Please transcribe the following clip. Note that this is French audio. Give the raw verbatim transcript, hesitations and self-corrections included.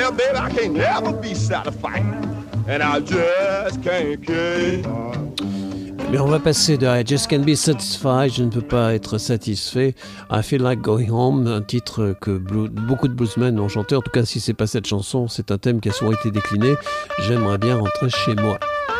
well, baby, I can't never be satisfied. And I just can't get. Mais on va passer de I Just Can't Be Satisfied, je ne peux pas être satisfait, I Feel Like Going Home, un titre que blue, beaucoup de bluesmen ont chanté. En tout cas, si c'est pas cette chanson, c'est un thème qui a souvent été décliné. J'aimerais bien rentrer chez moi.